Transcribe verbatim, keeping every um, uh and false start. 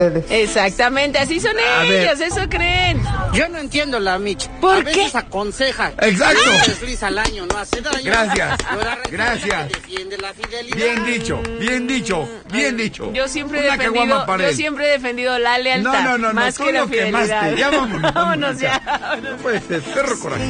Exactamente, así son A ellos, ver. eso creen. Yo no entiendo la Mitch. ¿Por a qué? veces aconseja. Exacto. Un desliz al año no hace daño. Gracias. Y ahora resulta Gracias. que defiende la fidelidad. Bien dicho, bien dicho, bien dicho. Yo siempre he Una defendido, caguama para yo él. siempre he defendido la lealtad, No, no, no, no, más tú que la lo quemaste. fidelidad. Ya vámonos, Vámonos ya. No puede ser, perro coraje.